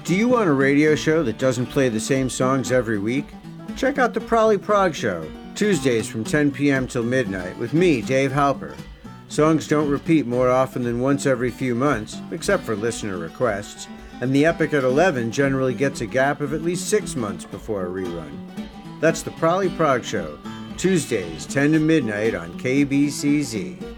Do you want a radio show that doesn't play the same songs every week? Check out the Prolly Prog Show, Tuesdays from 10 p.m. till midnight, with me, Dave Halper. Songs don't repeat more often than once every few months, except for listener requests, and the Epic at 11 generally gets a gap of at least 6 months before a rerun. That's the Prolly Prog Show, Tuesdays 10 to midnight on KBCZ.